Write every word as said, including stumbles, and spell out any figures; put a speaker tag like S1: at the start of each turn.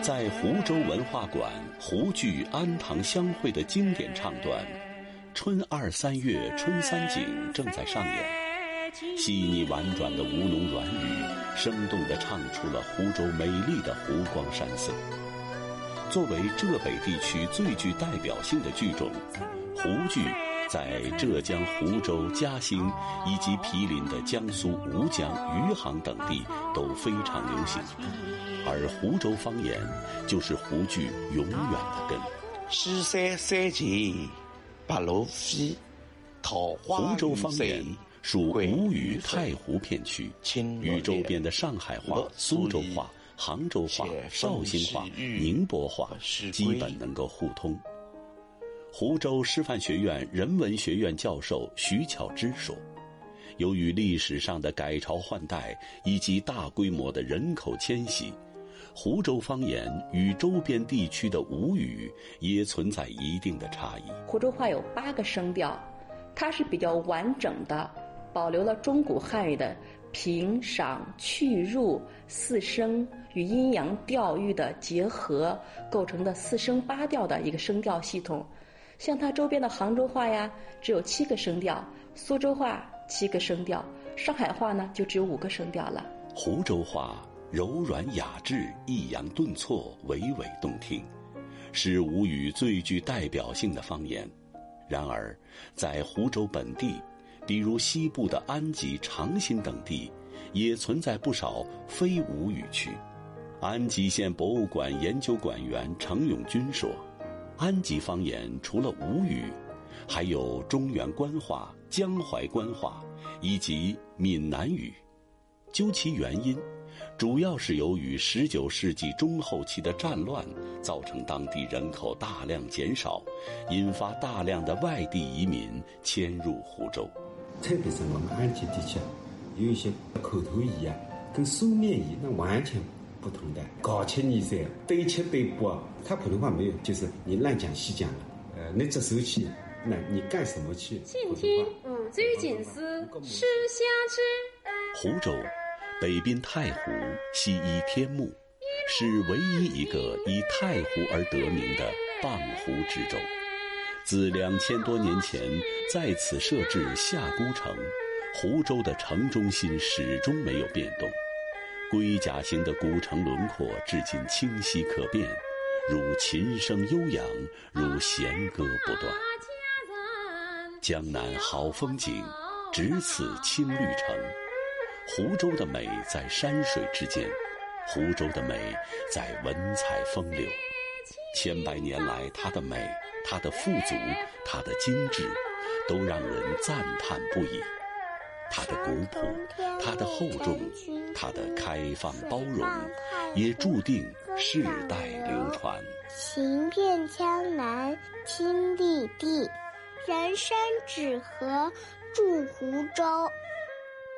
S1: 在湖州文化馆湖剧《安堂相会》的经典唱段《春二三月春三景》正在上演，细腻婉转的吴侬软语生动地唱出了湖州美丽的湖光山色。作为浙北地区最具代表性的剧种，湖剧在浙江湖州、嘉兴以及毗邻的江苏吴江、余杭等地都非常流行，而湖州方言就是湖剧永远的根。
S2: 西山三杰白鹭飞，桃花
S1: 湖州方言属吴语太湖片区，与周边的上海话、苏州话、杭州话、绍兴话、宁波话基本能够互通。湖州师范学院人文学院教授徐巧之说，由于历史上的改朝换代以及大规模的人口迁徙，湖州方言与周边地区的吴语也存在一定的差异。
S3: 湖州话有八个声调，它是比较完整的，保留了中古汉语的平、赏、去、入四声与阴阳调域的结合构成的四声八调的一个声调系统。像它周边的杭州话呀，只有七个声调；苏州话七个声调；上海话呢，就只有五个声调了。
S1: 湖州话柔软雅致，抑扬顿挫，娓娓动听，是吴语最具代表性的方言。然而，在湖州本地，比如西部的安吉、长兴等地，也存在不少非吴语区。安吉县博物馆研究馆员程永军说，安吉方言除了吴语，还有中原官话、江淮官话以及闽南语。究其原因，主要是由于十九世纪中后期的战乱造成当地人口大量减少，引发大量的外地移民迁入湖州。
S4: 特别是我们安吉地区有一些口头语啊，跟书面语那完全不同的。搞七二三对七对八，他普通话没有，就是你乱讲细讲了。呃，你这手去，那你干什么去？
S5: 请听五句警思，吃虾吃。
S1: 湖州北滨太湖，西依天目，是唯一一个以太湖而得名的傍湖之州。自两千多年前在此设置下孤城，湖州的城中心始终没有变动。龟甲形的古城轮廓至今清晰可辨，如琴声悠扬，如弦歌不断。江南好风景，只此青绿城。湖州的美在山水之间，湖州的美在文采风流。千百年来，它的美，它的富足，它的精致，都让人赞叹不已。它的古朴，它的厚重，它的开放包容，也注定世代流传。
S6: 行遍江南听丽地，人生只合住湖州。